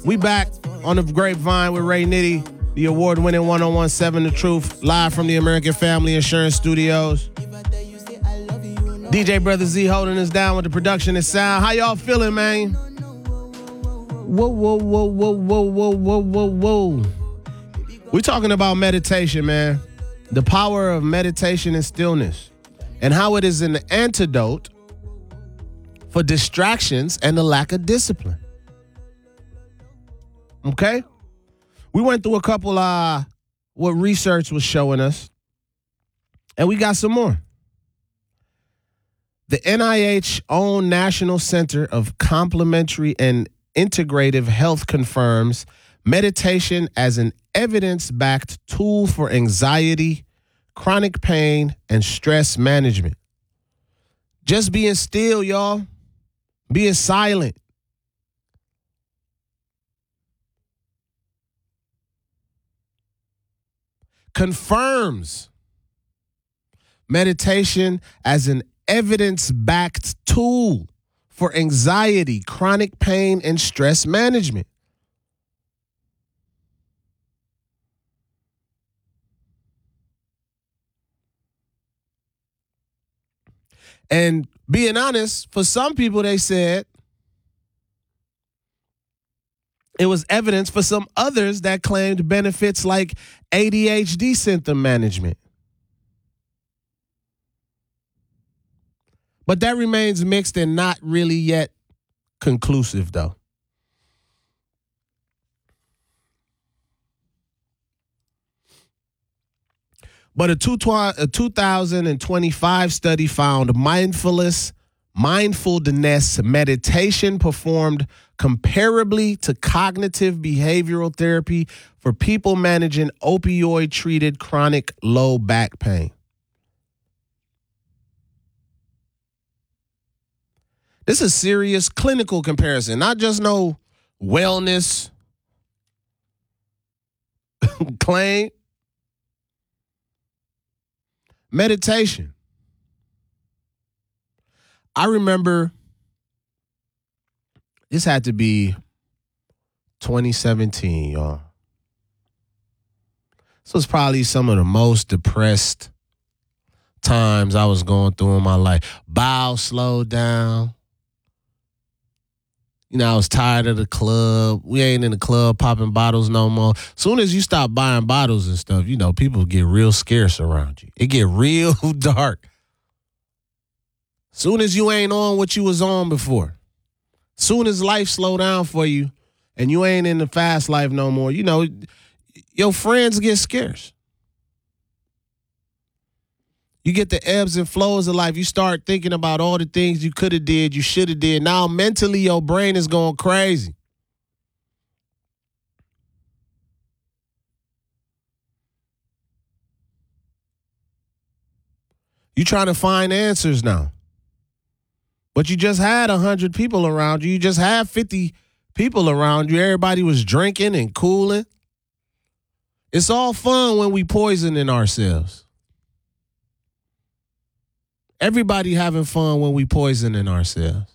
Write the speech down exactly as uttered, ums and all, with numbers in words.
We back on the Grapevine with Ray Nitty, the award-winning one oh one point seven The Truth, live from the American Family Insurance Studios. D J Brother Z holding us down with the production and sound. How y'all feeling, man? Whoa, whoa, whoa, whoa, whoa, whoa, whoa, whoa, whoa. We're talking about meditation, man. The power of meditation and stillness, and how it is an antidote for distractions and the lack of discipline. Okay? We went through a couple uh what research was showing us, and we got some more. The N I H-owned National Center of Complementary and Integrative Health confirms meditation as an evidence-backed tool for anxiety, chronic pain, and stress management. Just being still, y'all. Being silent. Confirms meditation as an evidence-backed tool for anxiety, chronic pain, and stress management. And being honest, for some people, they said it was evidence. For some others that claimed benefits like A D H D symptom management. But that remains mixed and not really yet conclusive, though. But a, two, a two thousand twenty-five study found mindfulness, mindfulness meditation performed comparably to cognitive behavioral therapy for people managing opioid-treated chronic low back pain. This is a serious clinical comparison, not just no wellness claim. Meditation. I remember this had to be twenty seventeen, y'all. This was probably some of the most depressed times I was going through in my life. Bowels slowed down. You know, I was tired of the club. We ain't in the club popping bottles no more. Soon as you stop buying bottles and stuff, you know, people get real scarce around you. It get real dark. Soon as you ain't on what you was on before. Soon as life slow down for you and you ain't in the fast life no more, you know, your friends get scarce. You get the ebbs and flows of life. You start thinking about all the things you could have did, you should have did. Now mentally your brain is going crazy. You trying to find answers now. But you just had one hundred people around you. You just had fifty people around you. Everybody was drinking and cooling. It's all fun when we poisoning ourselves. Everybody having fun when we poisoning ourselves.